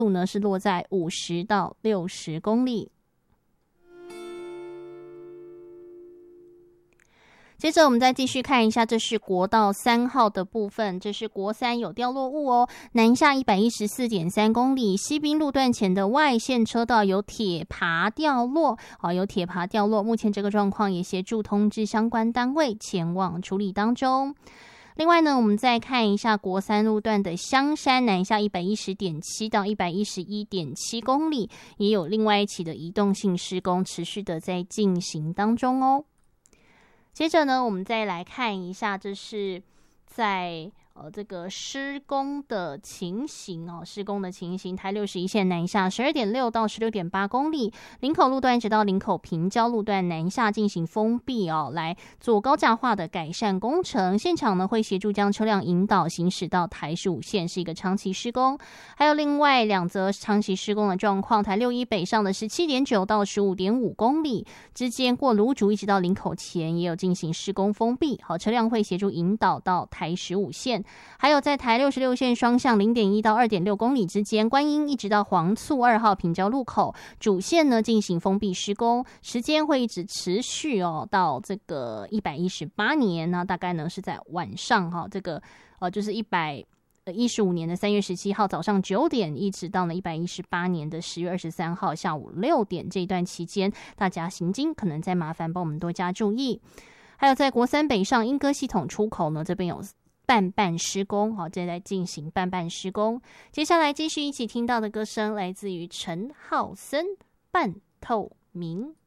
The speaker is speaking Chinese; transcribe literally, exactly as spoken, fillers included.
度呢是落在五十到六十公里。接着我们再继续看一下，这是国道三号的部分，这是国三有掉落物哦，南下 一百一十四点三公里，西滨路段前的外线车道有铁爬掉落，好，有铁爬掉落，目前这个状况也协助通知相关单位前往处理当中。另外呢，我们再看一下国三路段的香山南下 一百一十点七 到 一百一十一点七公里，也有另外一起的移动性施工持续的在进行当中哦。接着呢，我们再来看一下，这是在呃这个施工的情形哦，施工的情形，台六十一线南下 十二点六 到 十六点八公里，林口路段直到林口平交路段南下进行封闭哦，来做高架化的改善工程。现场呢会协助将车辆引导行驶到台十五线，是一个长期施工。还有另外两则长期施工的状况，台六一北上的 十七点九 到 十五点五公里之间，过芦竹一直到林口前也有进行施工封闭，好，车辆会协助引导到台十五线。还有在台六十六线双向 零点一 到 二点六公里之间，观音一直到黄厝二号平交路口主线呢进行封闭施工，时间会一直持续哦到这个一百一十八年，那大概呢是在晚上哈、哦，这个呃就是一百一十五年的三月十七号早上九点，一直到了一百一十八年的十月二十三号下午六点，这一段期间大家行经可能再麻烦帮我们多加注意。还有在国三北上莺歌系统出口呢，这边有半半施工，好，正在进行半半施工。接下来继续一起听到的歌声来自于陈浩森，半透明。